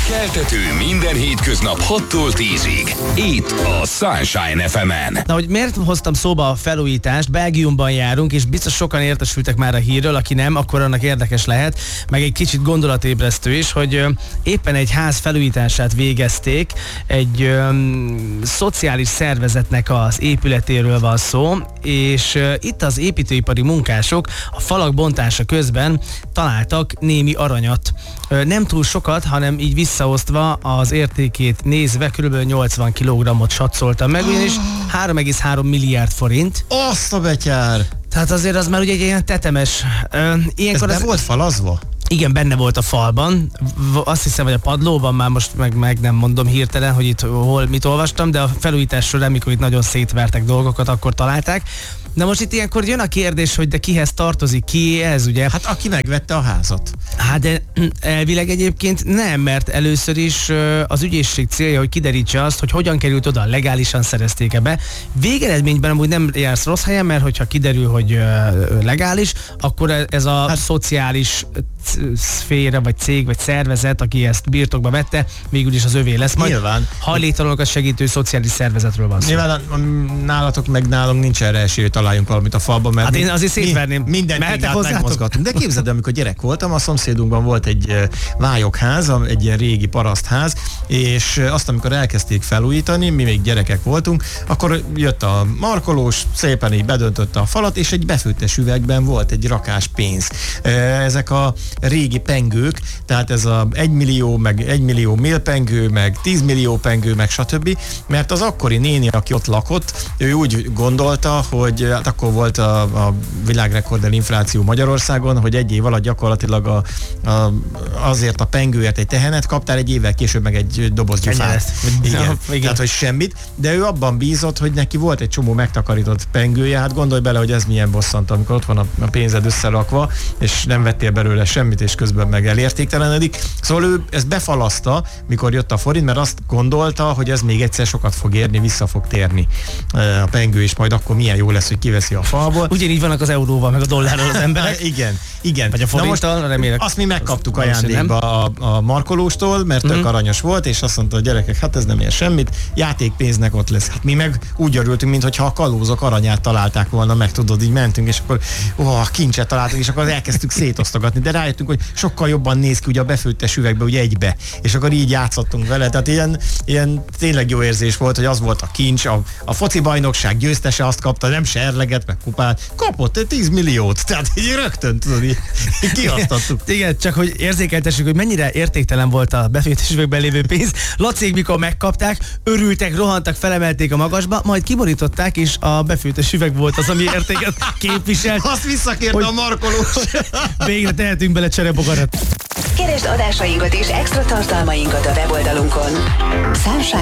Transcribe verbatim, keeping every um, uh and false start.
Keltető minden hétköznap hattól tízig. Itt a Sunshine ef emen. Na, hogy miért hoztam szóba a felújítást? Belgiumban járunk, és biztos sokan értesültek már a hírről, aki nem, akkor annak érdekes lehet, meg egy kicsit gondolatébresztő is, hogy ö, éppen egy ház felújítását végezték, egy ö, szociális szervezetnek az épületéről van szó, és ö, itt az építőipari munkások a falak bontása közben találtak némi aranyat. Ö, nem túl sokat, hanem így visszaosztva az értékét nézve kb. nyolcvan kilogrammot satszoltam meg, ugyanis három egész három milliárd forint. Azt a betyár! Tehát azért az már ugye egy ilyen tetemes. Ö, ilyenkor Ez be az... volt falazva? Igen, benne volt a falban. Azt hiszem, hogy a padlóban, már most meg, meg nem mondom hirtelen, hogy itt hol mit olvastam, de a felújítás során, amikor itt nagyon szétvertek dolgokat, akkor találták. Na most itt ilyenkor jön a kérdés, hogy de kihez tartozik, ki ez, ugye? Hát aki megvette a házat. Hát de elvileg egyébként nem, mert először is az ügyészség célja, hogy kiderítse azt, hogy hogyan került oda, legálisan szerezték-e be. Végeredményben amúgy nem jársz rossz helyen, mert hogyha kiderül, hogy legális, akkor ez a hát, szociális szféra, vagy cég, vagy szervezet, aki ezt birtokba vette, végül is az övé lesz. Majd nyilván. hajléktalanokat segítő szociális szervezetről van szó. Nyilván nálatok meg nálunk nincs erre esély, hogy találjunk valamit a falban, mert hát én azért szétverném. Mi, minden téglát megmozgatunk. De képzeld, amikor gyerek voltam, a szomszédunkban volt egy vályokház, egy ilyen régi parasztház, és azt, amikor elkezdték felújítani, mi még gyerekek voltunk, akkor jött a markolós, szépen így bedöntötte a falat, és egy befőttes üvegben volt egy rakás pénz. Ezek a régi pengők, tehát ez a egymillió, meg egymillió mélpengő, meg tízmillió pengő, meg stb. Mert az akkori néni, aki ott lakott, ő úgy gondolta, hogy hát akkor volt a, a világrekordel infláció Magyarországon, hogy egy év alatt gyakorlatilag a, a, azért a pengőért egy tehenet kaptál, egy évvel később meg egy doboz gyufát. Igen. Ja, igen. Tehát, hogy semmit, de ő abban bízott, hogy neki volt egy csomó megtakarított pengője, hát gondolj bele, hogy ez milyen bosszantó, amikor ott van a, a pénzed összerakva, és nem vettél belőle semmit, és közben meg elértéktelenedik. Szóval ő ezt befalaszta, mikor jött a forint, mert azt gondolta, hogy ez még egyszer sokat fog érni, vissza fog térni a pengő, és majd akkor milyen jó lesz, hogy kiveszi a falból. Ugyanígy vannak az euróval, meg a dollárral az emberek. igen, igen. Vagy a forinttal, remélek. Azt mi megkaptuk ajándékba a, a markolóstól, mert mm-hmm. tök aranyos volt, és azt mondta a gyerekek, hát ez nem ér semmit, játékpénznek ott lesz. Hát mi meg úgy örültünk, mintha a kalózok aranyát találták volna, meg tudod, így mentünk, és akkor ó, kincset találtunk, és akkor elkezdtük szétosztogatni, de rájöttünk, hogy sokkal jobban néz ki ugye a befőttes üvegbe, ugye egybe, és akkor így játszottunk vele, tehát ilyen, ilyen tényleg jó érzés volt, hogy az volt a kincs, a, a foci bajnokság győztese azt kapta, nem serleget, meg kupát, kapott egy tíz milliót, tehát így rögtön, tudod, így, így kihasztattuk. Igen, csak hogy érzékeltessük, hogy mennyire értéktelen volt a befőttes üvegben lévő pénz. Lacék, mikor megkapták, örültek, rohantak, felemelték a magasba, majd kiborították, és a befőttes üveg volt az, ami értéket képviselt. Azt visszakérte a markolós. Végre tehetünk bele cserebogarat. Keresd adásainkat és extra tartalmainkat a weboldalunkon sunshine